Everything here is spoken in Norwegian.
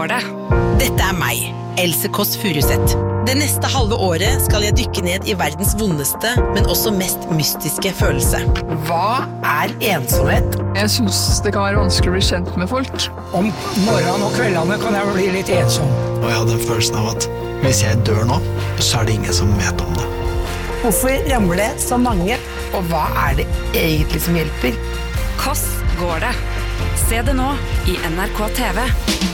går det? Dette meg, Else Kåss Furuseth. Det neste halve året skal jeg dykke ned i verdens vondeste, men også mest mystiske følelse. Hva ensomhet? Jeg synes det kan være vanskelig å bli kjent med folk. Om morgenen og kveldene kan jeg bli litt ensom. Og jeg hadde en følelse av at hvis jeg dør nå, så det ingen som vet om det. Hvorfor ramler det så mange? Og hva det egentlig som hjelper? Kåss går det? Se det nå i NRK TV.